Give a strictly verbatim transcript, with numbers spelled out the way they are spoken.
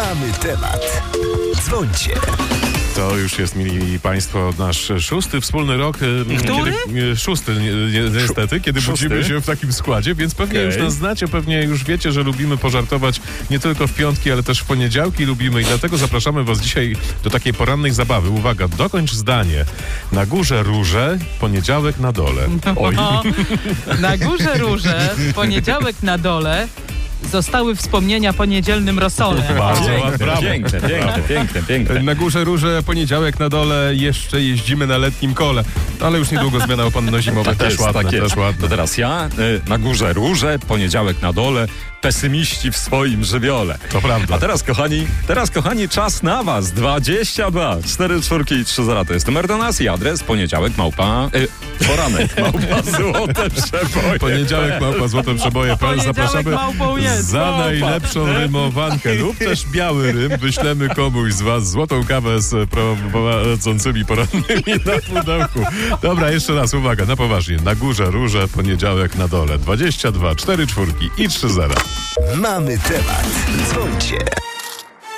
Mamy temat. Dzwońcie. To już jest, mili Państwo, nasz szósty wspólny rok. Który? Kiedy, szósty, ni, ni, niestety, kiedy Szósty? budzimy się w takim składzie, więc pewnie Okay. już nas znacie, pewnie już wiecie, że lubimy pożartować nie tylko w piątki, ale też w poniedziałki lubimy i dlatego zapraszamy Was dzisiaj do takiej porannej zabawy. Uwaga, dokończ zdanie. Na górze róże, poniedziałek na dole. Oj. No, na górze róże, w poniedziałek na dole zostały wspomnienia po niedzielnym rosole. Bardzo ładnie. Piękne, piękne, piękne, piękne, piękne. Na górze róże, poniedziałek na dole, jeszcze jeździmy na letnim kole. Ale już niedługo zmiana opanno-zimowa. Tak też jest, ładne, tak jest. też ładne. To teraz ja, y, na górze róże, poniedziałek na dole, pesymiści w swoim żywiole. To prawda. A teraz, kochani, teraz, kochani, czas na was. dwadzieścia dwa, cztery czwórki i trzy zera. To jest numer do nas i adres poniedziałek małpa, y, poranek małpa złote przeboje. Poniedziałek małpa złote przeboje. Poniedziałek Zapraszamy małpą jest. za Małpa. najlepszą rymowankę lub też biały rym. Wyślemy komuś z Was złotą kawę z prowadzącymi porannymi na pudełku. Dobra, jeszcze raz, uwaga, na poważnie. Na górze róże, poniedziałek na dole. dwadzieścia dwa, cztery czwórki i trzy zera. Mamy temat. Dzwońcie.